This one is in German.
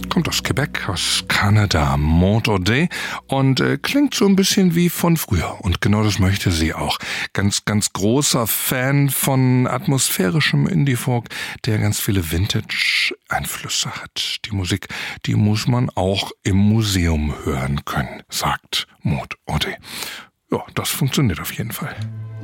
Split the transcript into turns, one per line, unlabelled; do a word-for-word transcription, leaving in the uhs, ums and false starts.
Kommt aus Quebec, aus Kanada, Maud Audet und äh, klingt so ein bisschen wie von früher. Und genau das möchte sie auch. Ganz, ganz großer Fan von atmosphärischem Indie-Folk, der ganz viele Vintage-Einflüsse hat. Die Musik, die muss man auch im Museum hören können, sagt Maud Audet. Ja, das funktioniert auf jeden Fall.